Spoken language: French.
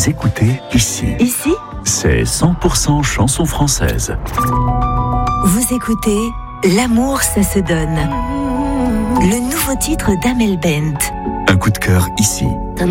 Vous écoutez ici. Ici, C'est 100% chanson française. vous écoutez L'amour, ça se donne. Le nouveau titre d'Amel Bent. Un coup de cœur ici.